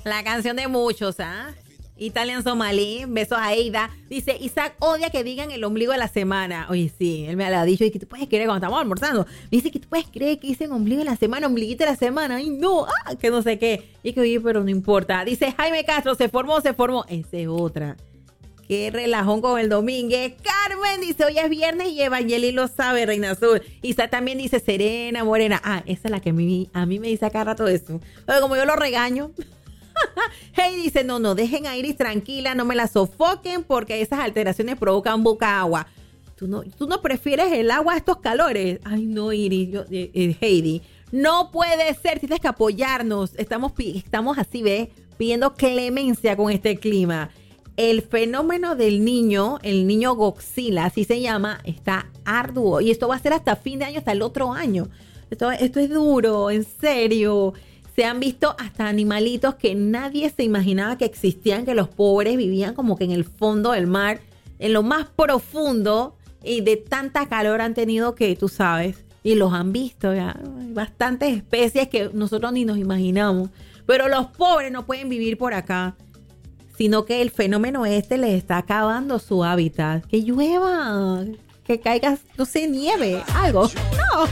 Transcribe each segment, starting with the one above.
La canción de muchos, ¿ah? Italian Somalí, besos a Eida. Dice, Isaac odia que digan el ombligo de la semana. Oye, sí, él me lo ha dicho. Y que tú puedes creer cuando estamos almorzando. Me dice que tú puedes creer que dicen ombligo de la semana, ombliguito de la semana. Ay, no, que no sé qué. Y que, oye, pero no importa. Dice Jaime Castro, se formó. Esa es otra. Qué relajón con el Domínguez. Carmen dice, hoy es viernes y Evangeli lo sabe, Reina Azul. Isaac también dice, Serena, Morena. Esa es la que a mí me dice acá rato eso. Pero como yo lo regaño. Hey dice, no, dejen a Iris tranquila, no me la sofoquen porque esas alteraciones provocan boca agua. ¿Tú no prefieres el agua a estos calores? Ay, no, Iris, Heidi. No puede ser, tienes que apoyarnos. Estamos así, ¿ves? Pidiendo clemencia con este clima. El fenómeno del niño, el niño Godzilla, así se llama, está arduo. Y esto va a ser hasta fin de año, hasta el otro año. Esto es duro, en serio. Se han visto hasta animalitos que nadie se imaginaba que existían, que los pobres vivían como que en el fondo del mar, en lo más profundo, y de tanta calor han tenido que, tú sabes, y los han visto ya. Hay bastantes especies que nosotros ni nos imaginamos. Pero los pobres no pueden vivir por acá, sino que el fenómeno les está acabando su hábitat. Que llueva, que caiga, no sé, nieve, algo. No.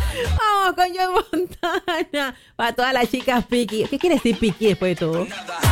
Vamos con Joe Montana. Para todas las chicas piqui. ¿Qué quiere decir piqui después de todo?